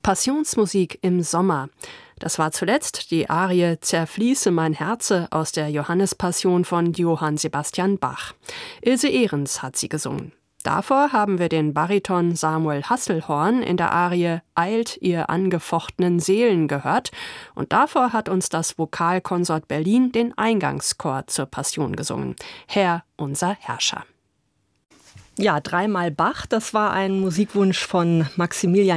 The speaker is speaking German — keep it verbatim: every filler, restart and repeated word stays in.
Passionsmusik im Sommer. Das war zuletzt die Arie Zerfließe mein Herze aus der Johannespassion von Johann Sebastian Bach. Ilse Ehrens hat sie gesungen. Davor haben wir den Bariton Samuel Hasselhorn in der Arie Eilt ihr angefochtenen Seelen gehört. Und davor hat uns das Vokalkonsort Berlin den Eingangschor zur Passion gesungen. Herr, unser Herrscher. Ja, dreimal Bach, das war ein Musikwunsch von Maximilian